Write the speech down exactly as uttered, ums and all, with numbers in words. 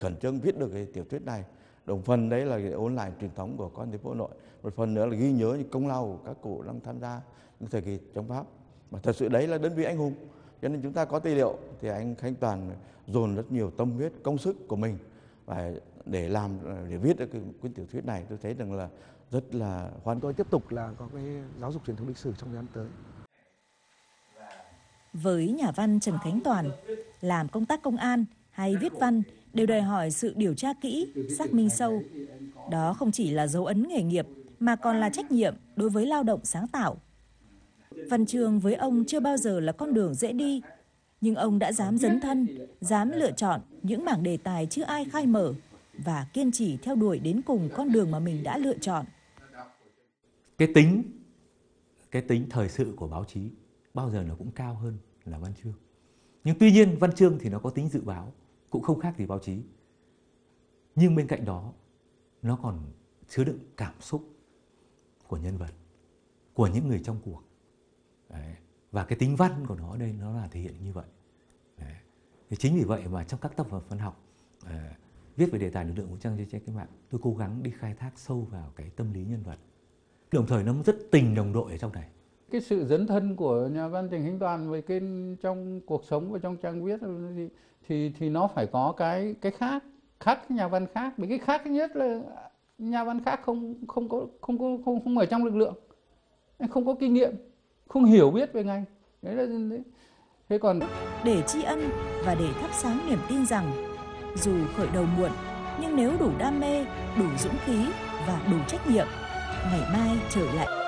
khẩn trương viết được cái tiểu thuyết này. Đồng phần đấy là để ôn lại truyền thống của con thành phố Hà Nội, một phần nữa là ghi nhớ những công lao của các cụ đang tham gia những thời kỳ chống Pháp. Mà thật sự đấy là đơn vị anh hùng, cho nên chúng ta có tư liệu thì anh Khánh Toàn dồn rất nhiều tâm huyết, công sức của mình và để làm để viết được cái cuốn tiểu thuyết này. Tôi thấy rằng là rất là hoan. Tôi tiếp tục là có cái giáo dục truyền thống lịch sử trong thời gian tới. Với nhà văn Trần Khánh Toàn, làm công tác công an hay viết văn đều đòi hỏi sự điều tra kỹ, xác minh sâu. Đó không chỉ là dấu ấn nghề nghiệp mà còn là trách nhiệm đối với lao động sáng tạo. Văn chương với ông chưa bao giờ là con đường dễ đi, nhưng ông đã dám dấn thân, dám lựa chọn những mảng đề tài chưa ai khai mở và kiên trì theo đuổi đến cùng con đường mà mình đã lựa chọn. Cái tính, cái tính thời sự của báo chí bao giờ nó cũng cao hơn là văn chương. Nhưng tuy nhiên văn chương thì nó có tính dự báo, cũng không khác gì báo chí. Nhưng bên cạnh đó, nó còn chứa đựng cảm xúc của nhân vật, của những người trong cuộc. Đấy. Và cái tính văn của nó ở đây nó là thể hiện như vậy. Đấy. Thì chính vì vậy mà trong các tác phẩm văn học à, viết về đề tài lực lượng vũ trang chiến tranh cách mạng, tôi cố gắng đi khai thác sâu vào cái tâm lý nhân vật. Đồng thời nó rất tình đồng đội ở trong này. Cái sự dấn thân của nhà văn Trần Khánh Toàn với cái trong cuộc sống và trong trang viết thì thì, thì nó phải có cái cái khác khác cái nhà văn khác. Vì cái khác nhất là nhà văn khác không không có không có không không ở trong lực lượng, không có kinh nghiệm, không hiểu biết về ngành. Đấy là đấy. Thế còn để tri ân và để thắp sáng niềm tin rằng dù khởi đầu muộn nhưng nếu đủ đam mê, đủ dũng khí và đủ trách nhiệm, ngày mai trở lại